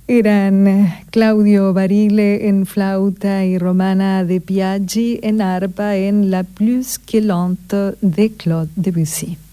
Eran Claudio Barile en flauta y Romana de Biaggi en arpa en La Plus que Lente de Claude Debussy.